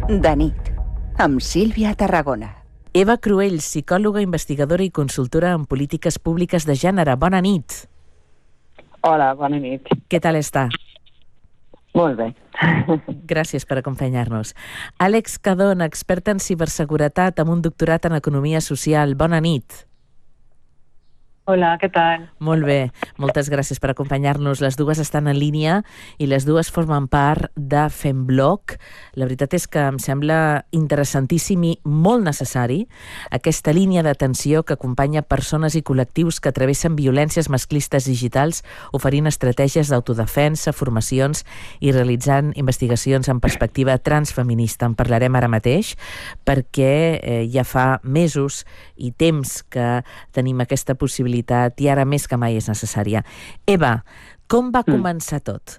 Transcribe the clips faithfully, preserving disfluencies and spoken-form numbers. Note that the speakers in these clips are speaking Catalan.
De nit, amb Sílvia Tarragona. Eva Cruells, psicòloga, investigadora i consultora en polítiques públiques de gènere. Bona nit. Hola, bona nit. Què tal està? Molt bé. Gràcies per acompanyar-nos. Àlex Cadón, experta en ciberseguretat amb un doctorat en economia social. Bona nit. Hola, què tal? Molt bé, moltes gràcies per acompanyar-nos. Les dues estan en línia i les dues formen part de Fembloc. La veritat és que em sembla interessantíssim i molt necessari aquesta línia d'atenció que acompanya persones i col·lectius que travessen violències masclistes digitals, oferint estratègies d'autodefensa, formacions i realitzant investigacions en perspectiva transfeminista. En parlarem ara mateix perquè eh, ja fa mesos i temps que tenim aquesta possibilitat i ara més que mai és necessària. Eva, com va començar tot?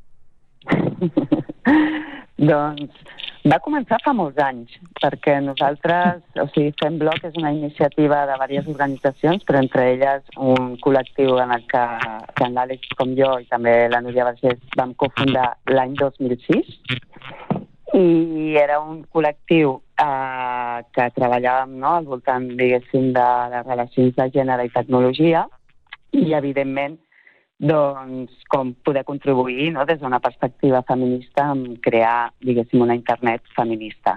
Doncs va començar fa molts anys, perquè nosaltres, o sigui, Fembloc és una iniciativa de diverses organitzacions, però entre elles un col·lectiu en el que tant l'Àlex com jo i també la Núria Vergés vam cofundar l'any dos mil sis, i era un col·lectiu eh, que treballàvem, no?, al voltant, diguéssim, de les relacions de gènere i tecnologia i, evidentment, doncs, com poder contribuir, no?, des d'una perspectiva feminista en crear, diguéssim, una internet feminista.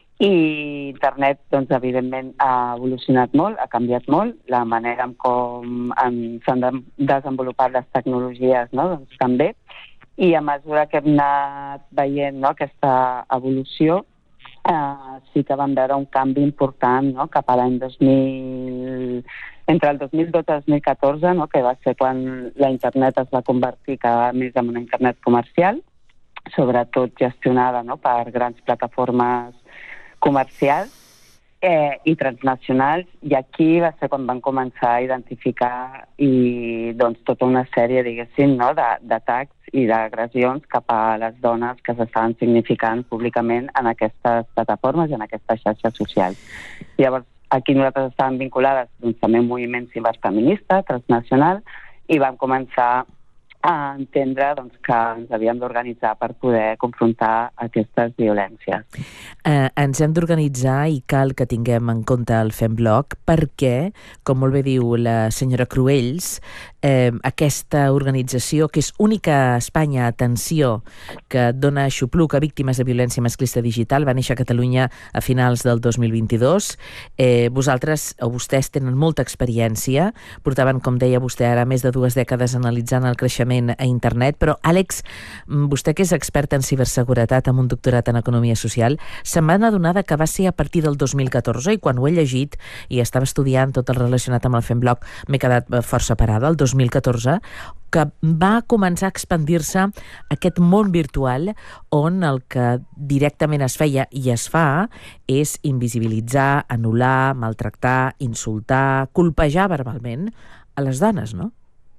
I internet, doncs, evidentment, ha evolucionat molt, ha canviat molt, la manera en com s'han de desenvolupat les tecnologies, no?, doncs, també. I a mesura que hem anat veient, no?, aquesta evolució, eh, sí que vam veure un canvi important, no?, cap a l'any dos mil... entre el dos mil dotze i dos mil catorze, no?, que va ser quan la internet es va convertir cada més en una internet comercial, sobretot gestionada, no?, per grans plataformes comercials eh, i transnacionals, i aquí va ser quan van començar a identificar i, doncs, tota una sèrie, diguéssim, no?, d'atacs i d'agressions cap a les dones que s'estaven significant públicament en aquestes plataformes i en aquestes xarxes socials. Llavors, aquí nosaltres estàvem vinculades doncs, també a un moviment ciberfeminista transnacional i vam començar a entendre doncs, que ens havíem d'organitzar per poder confrontar aquestes violències. Eh, ens hem d'organitzar i cal que tinguem en compte el Fembloc perquè, com molt bé diu la senyora Cruells, eh, aquesta organització, que és única a Espanya, atenció, que dona xupluc a víctimes de violència masclista digital, va néixer a Catalunya a finals del dos mil vint-i-dos. Eh, vosaltres, o vostès, tenen molta experiència, portaven, com deia vostè, ara més de dues dècades analitzant el creixement a internet, però Àlex, vostè que és expert en ciberseguretat amb un doctorat en economia social, se'n van adonar que va ser a partir del dos mil catorze, i quan ho he llegit i estava estudiant tot el relacionat amb el Fembloc m'he quedat força parada, el dos mil catorze, que va començar a expandir-se aquest món virtual on el que directament es feia i es fa és invisibilitzar, anul·lar, maltractar, insultar, colpejar verbalment a les dones, no?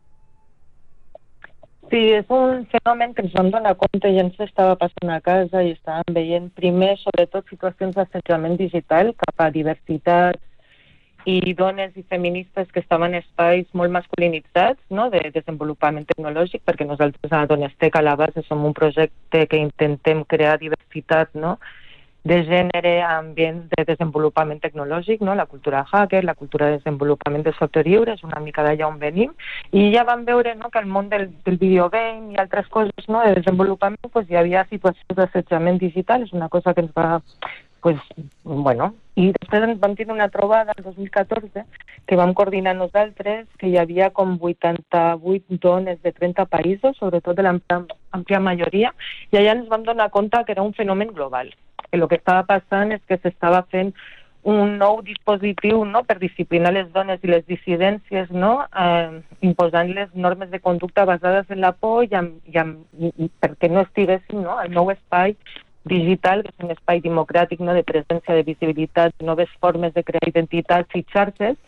Sí, és un fenomen que ens vam donar compte i ens estava passant a casa i estàvem veient primer, sobretot, situacions d'assetjament digital cap a diversitat i dones i feministes que estaven en espais molt masculinitzats, no?, de desenvolupament tecnològic, perquè nosaltres a Donestec a la base som un projecte que intentem crear diversitat, no?, de gènere a ambients de desenvolupament tecnològic, no?, la cultura hacker, la cultura de desenvolupament de software lliure, és una mica d'allà on venim, i ja vam veure, no?, que al món del, del videogame i altres coses, no?, de desenvolupament, pues, hi havia situacions d'assetjament digital, és una cosa que ens va, pues, bueno, i després ens vam tenir una trobada el dos mil catorze que vam coordinar nosaltres, que hi havia com vuitanta-vuit dones de trenta països, sobretot de l'àmplia majoria, i allà ens vam donar compte que era un fenomen global, que el que estava passant és que s'estava fent un nou dispositiu, no?, per disciplinar les dones i les dissidències, no?, eh, imposant-les normes de conducta basades en la por i, amb, i, amb, i perquè no estiguessin, no?, al nou espai digital, que és un espai democràtic, no?, de presència, de visibilitat, de noves formes de crear identitats i xarxes,